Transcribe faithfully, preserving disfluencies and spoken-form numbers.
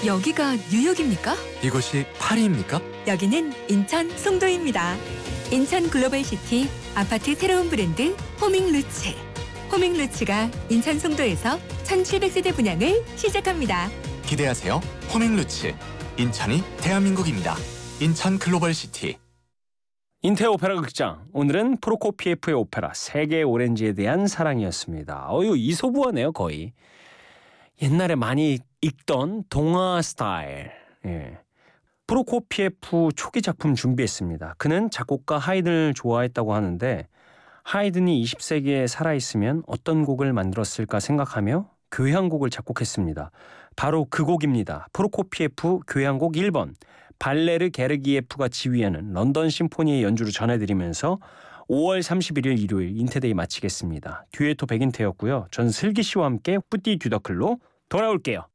여기가 뉴욕입니까? 이곳이 파리입니까? 여기는 인천 송도입니다. 인천 글로벌시티 아파트 새로운 브랜드 호밍루츠. 호밍루츠가 인천 송도에서 천칠백 세대 분양을 시작합니다. 기대하세요. 호밍루츠. 인천이 대한민국입니다. 인천 글로벌시티. 인태 오페라 극장. 오늘은 프로코피에프의 오페라 세계의 오렌지에 대한 사랑이었습니다. 어유 이소부하네요 거의. 옛날에 많이 읽던 동화 스타일. 예. 프로코피에프 초기 작품 준비했습니다. 그는 작곡가 하이든을 좋아했다고 하는데 하이든이 이십 세기에 살아있으면 어떤 곡을 만들었을까 생각하며 교향곡을 작곡했습니다. 바로 그 곡입니다. 프로코피에프 교향곡 일 번 발레르 게르기예프가 지휘하는 런던 심포니의 연주로 전해드리면서 오월 삼십일일 일요일 인태데이 마치겠습니다. 듀에토 백인태였고요. 전 슬기 씨와 함께 뿌띠 듀더클로 돌아올게요.